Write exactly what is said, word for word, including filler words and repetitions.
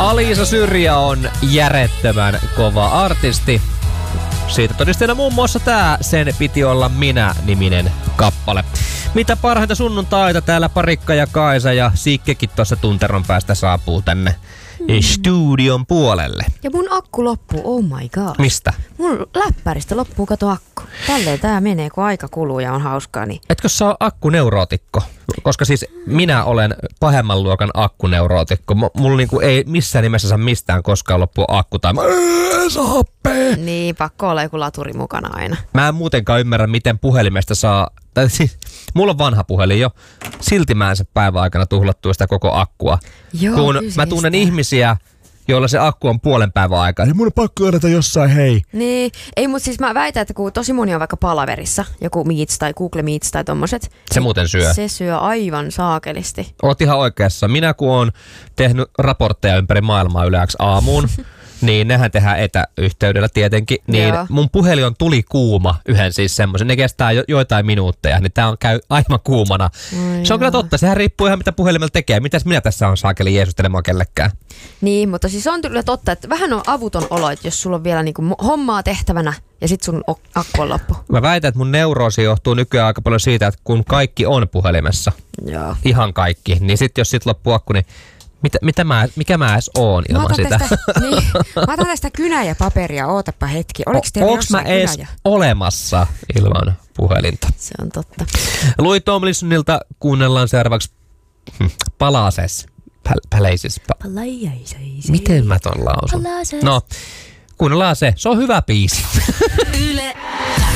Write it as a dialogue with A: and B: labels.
A: Aliisa Syrjä on järjettömän kova artisti. Siitä todisteena muun muassa tää Sen piti olla minä-niminen kappale. Mitä parhaita sunnuntaita täällä Parikka ja Kaisa ja Sikkekin tuossa tunteron päästä saapuu tänne mm. studion puolelle.
B: Ja mun akku loppuu, oh my god.
A: Mistä?
B: Mun läppäristä loppuu kato akku. Tälleen tää menee, kun aika kuluu ja on hauskaa. Niin...
A: Etkö sä ole akkuneurotikko? Koska siis minä olen pahemman luokan akkuneurotikko. M- mulla niinku ei missään nimessä saa mistään koskaan loppua akku tai mä saa happea.
B: Niin, pakko olla joku laturi mukana aina.
A: Mä en muutenkaan ymmärrä, miten puhelimesta saa... Tai siis, mulla on vanha puhelin jo. Silti mä en se päivän aikana tuhlattua sitä koko akkua.
B: Joo,
A: kun mä tunnen ihmisiä, joilla se akku on puolen päivän aikaa, niin mun on pakko odota jossain, hei.
B: Niin, ei mut siis mä väitän, että kun tosi moni on vaikka palaverissa, joku Meets tai Google Meets tai tommoset.
A: Se muuten syö.
B: Se syö aivan saakelisti.
A: Oot ihan oikeassa. Minä kun oon tehnyt raportteja ympäri maailmaa yleensä aamuun, niin nehän tehdään etäyhteydellä tietenkin, niin
B: Joo.
A: mun puhelin on tuli kuuma yhden siis semmoisen. Ne kestää jo, joitain minuutteja, niin tää on käy aivan kuumana.
B: Oi
A: se on kyllä totta, sehän riippuu ihan mitä puhelimella tekee. Mitäs minä tässä on saakeli jeesustelemaan kellekään?
B: Niin, mutta siis on kyllä totta, että vähän on avuton olo, että jos sulla on vielä niinku hommaa tehtävänä ja sit sun akku on loppu.
A: Mä väitän, että mun neuroosi johtuu nykyään aika paljon siitä, että kun kaikki on puhelimessa,
B: Joo.
A: ihan kaikki, niin sit jos sit loppuu akku, niin mitä, mitä mä, mikä mä edes oon ilman sitä?
B: Tästä, niin, mä otan tästä kynä ja paperia, ootapa hetki. Oliko teillä
A: Onks mä edes
B: kynä?
A: olemassa ilman puhelinta?
B: Se on totta.
A: Louis Tomlinsonilta kuunnellaan seuraavaksi Palaces. Palaces.
B: Palaces.
A: Miten mä ton lausun?
B: Palaces.
A: No, kuunnellaan se. Se on hyvä biisi.
C: Yle